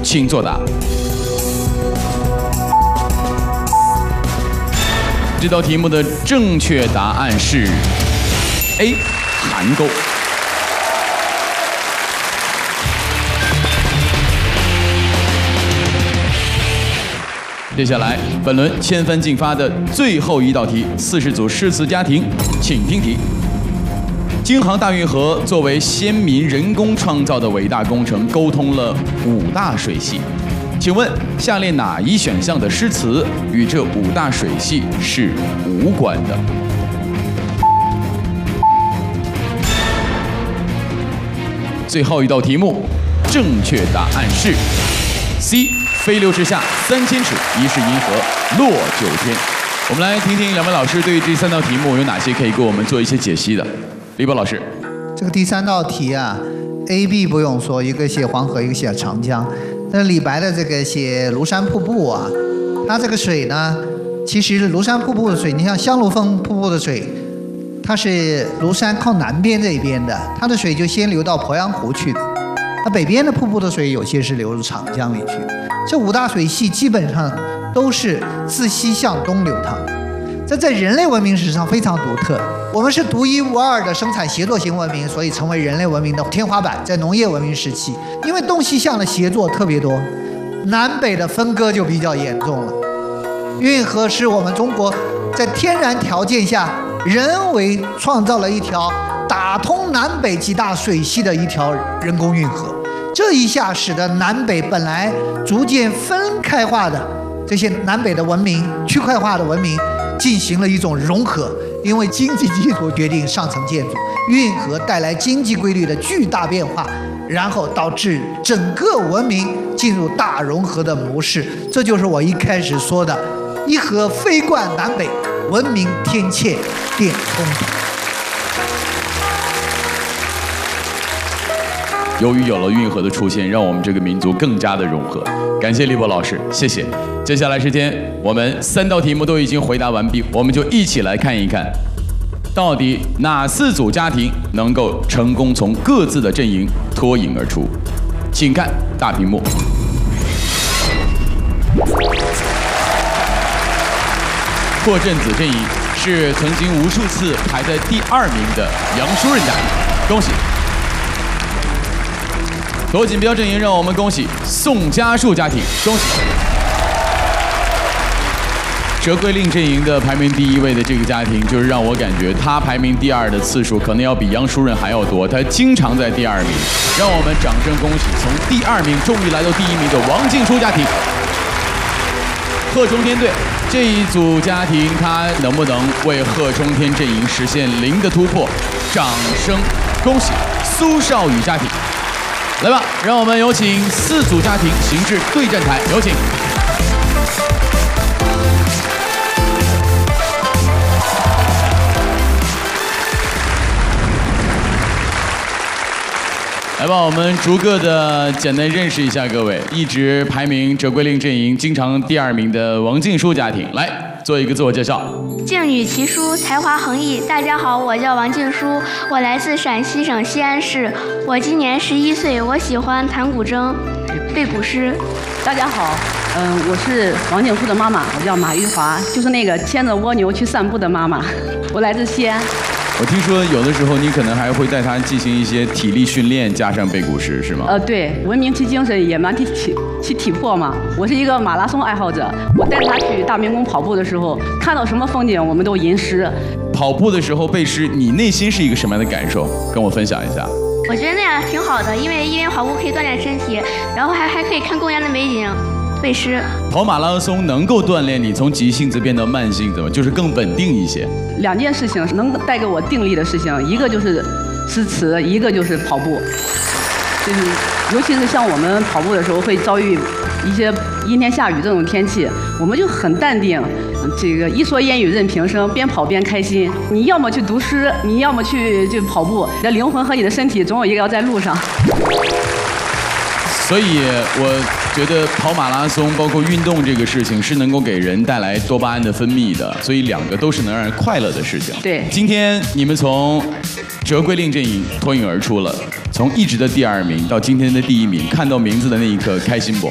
请作答。这道题目的正确答案是 A 邗沟。接下来，本轮千分竞发的最后一道题，40组诗词家庭，请听题。京杭大运河作为先民人工创造的伟大工程，沟通了5大水系。请问下列哪一选项的诗词与这5大水系是无关的？最后一道题目，正确答案是 C。飞流直下3000尺，疑是银河落九天。我们来听听两位老师对于这3道题目有哪些可以给我们做一些解析的。李博老师， 这个第3道题啊 ，A、B 不用说，一个写黄河，一个写长江。那李白的这个写庐山瀑布啊，它这个水呢，其实庐山瀑布的水，你像香炉峰瀑布的水，它是庐山靠南边这一边的，它的水就先流到鄱阳湖去的。那北边的瀑布的水有些是流入长江里去。这5大水系基本上都是自西向东流淌，这在人类文明史上非常独特。我们是独一无二的生产协作型文明，所以成为人类文明的天花板。在农业文明时期，因为东西向的协作特别多，南北的分割就比较严重了。运河是我们中国在天然条件下人为创造了一条打通南北几大水系的一条人工运河。这一下使得南北本来逐渐分开化的这些南北的文明、区块化的文明进行了一种融合，因为经济基础决定上层建筑，运河带来经济规律的巨大变化，然后导致整个文明进入大融合的模式。这就是我一开始说的“一河飞贯南北，文明天堑变通途”。 由于有了运河的出现，让我们这个民族更加的融合。感谢李博老师，谢谢。接下来时间，我们3道题目都已经回答完毕，我们就一起来看一看，到底哪4组家庭能够成功从各自的阵营脱颖而出。请看大屏幕。破阵子阵营是曾经无数次排在第2名的杨淑任家庭，恭喜。夺锦标阵营，让我们恭喜宋家树家庭，恭喜。折桂令阵营的排名第1位的这个家庭，就是让我感觉他排名第2的次数可能要比杨淑任还要多，他经常在第2名。让我们掌声恭喜从第2名终于来到第1名的王静书家庭。贺中天队这一组家庭，他能不能为贺中天阵营实现0的突破？掌声恭喜苏少宇家庭。来吧，让我们有请4组家庭行至对战台，有请。来吧，我们逐个的简单认识一下各位。一直排名折桂令阵营经常第2名的王静书家庭，来做一个自我介绍。 静语奇书，才华横溢。大家好，我叫王静书，我来自陕西省西安市。我今年11岁，我喜欢弹古筝、背古诗。 大家好，我是王静书的妈妈，我叫马玉华，就是那个牵着蜗牛去散步的妈妈。我来自西安。 我听说有的时候你可能还会带他进行一些体力训练，加上背古诗，是吗？ 对，文明其精神，野蛮其体魄嘛。我是一个马拉松爱好者，我带他去大明宫跑步的时候，看到什么风景我们都吟诗。 跑步的时候背诗，你内心是一个什么样的感受？跟我分享一下。 我觉得那样挺好的，因为一边跑步可以锻炼身体，然后还可以看公园的美景。背诗。 跑马拉松能够锻炼你从急性子变得慢性子吗？就是更稳定一些。 2件事情能带给我定力的事情，一个就是诗词，一个就是跑步。就是尤其是像我们跑步的时候会遭遇一些阴天下雨这种天气，我们就很淡定，这个一蓑烟雨任平生，边跑边开心。你要么去读诗，你要么去跑步，你的灵魂和你的身体总有一个要在路上。 所以我觉得跑马拉松包括运动这个事情是能够给人带来多巴胺的分泌的，所以2个都是能让人快乐的事情。 对， 今天你们从折桂令阵营脱颖而出了，从一直的第2名到今天的第1名，看到名字的那一刻开心不？